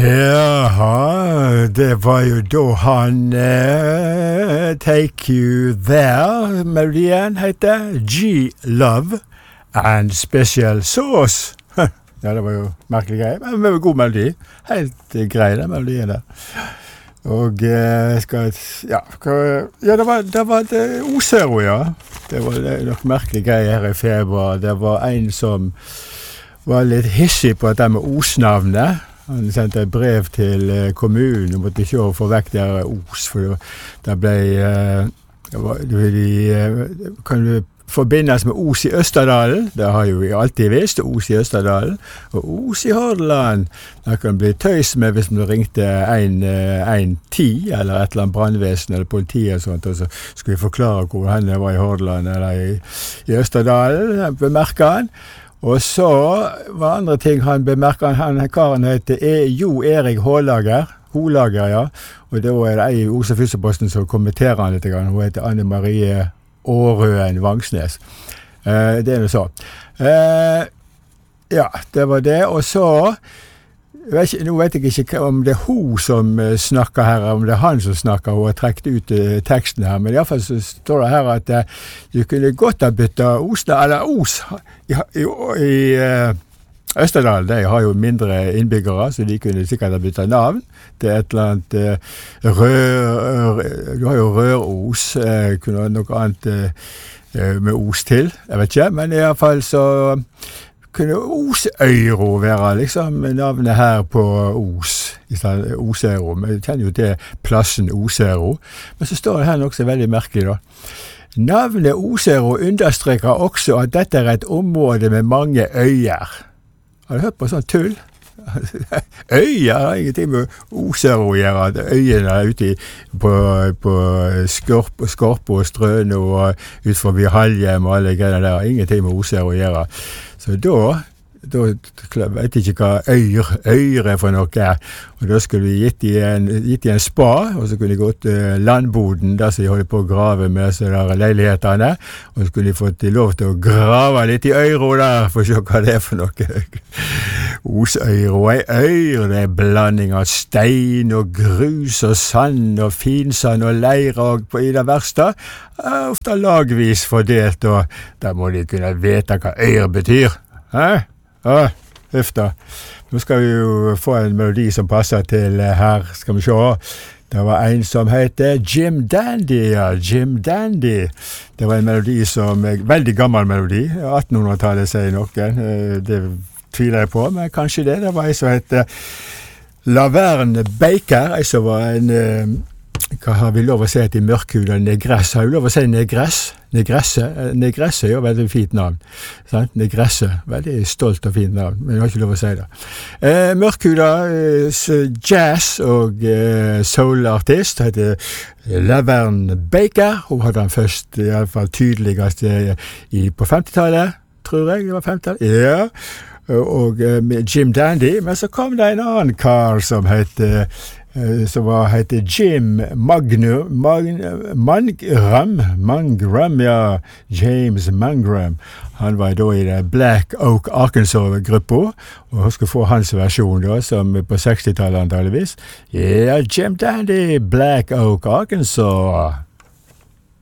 Jaha, det var jo da han Take You There, melodien heter G-Love and Special Sauce. Ja, det var jo merkelig greie, men det var god melodi. Helt grei, den melodien der. Og det var det Osero, ja. Det var nok merkelig greie her i februar. Det var en som var litt hissig på dette med Os-navnet. Han sendte et brev til kommunen og måtte ikke få vekk der Os, for det ble kan du forbindes med Os i Østerdalen. Det har jo vi alltid visst, Os i Østerdalen. Og Os i Hordaland. Det kan bli tøys med hvis man ringte 110, eller et eller annet brandvesen, eller politi og sånt, og så skulle vi forklare hvor han var i Hordaland, eller i Østerdalen, bemerket han. Og så var andre ting han bemerket, han karen heter Jo Erik Holager, ja. Og da det ei i Os og Fysioposten som kommenterer han litt, hun heter Anne Marie Årøen Vangsnes. Det noe så. Ja, det var det. Og så, nå vet jeg ikke om det hun som snakker her, om det han som snakker, hun har trekt ut teksten her, men i hvert fall så står det her at du kunne godt ha byttet Os i Østerdal. De har jo mindre innbyggere, så de kunne sikkert ha byttet navn. Det et eller annet du har jo Røros, kunne ha noe annet med Os til, jeg vet ikke, men i hvert fall så kunne Os-Euro være liksom navnet her på Os, i stedet Os-Euro. Men jeg kjenner jo til plassen Os-Euro. Men så står det her noe som veldig merkelig da. Navnet Os-Euro understreker også at dette et område med mange øyer. Har du hørt på sånn tull? Øyer har ingenting med Os-Euro å gjøre. Øyene ute på Skorpo og Strøne og ut forbi Halhjem og alle greiene der. Ingenting med Os-Euro å gjøre. Så da vet jeg ikke hva øyre for noe. Og da skulle vi gitt i en spa, og så kunne de gå til landboden, der så de holdt på å grave med så der leilighetene, og så kunne de fått lov til å grave litt i øyro der, for å se hva det for noe. Os-øyro, øyre, det blanding av stein og grus og sand og finsand og leir og i det verste, ofte lagvis fordelt, og da må de kunne vite hva øyre betyr. Huff da. Nå skal vi jo få en melodi som passer til her, skal vi se. Det var en som heter Jim Dandy, ja, Jim Dandy. Det var en melodi som, veldig gammel melodi, 1800-tallet sier noen, det tviler jeg på, men kanskje det. Det var en som heter Laverne Baker, en som var en, hva har vi lov å si til mørkhuda negress? Har vi lov å si negress? Negresse er jo veldig fint navn. Sant? Negresse, veldig stolt og fint navn, men jeg har ikke lov å si det. Mørkhuda jazz og soul-artist heter Laverne Baker. Hun hadde han først, i alle fall tydeligst på 50-tallet, tror jeg det var 50-tallet. Ja. Og med Jim Dandy, men så kom det en annen kar som heter Jim Mangrum, ja, James Mangrum. Han var da i det Black Oak Arkansas-gruppa, og jeg skal få hans versjon da, som på 60-tallet antageligvis. Ja, Jim Dandy, Black Oak Arkansas.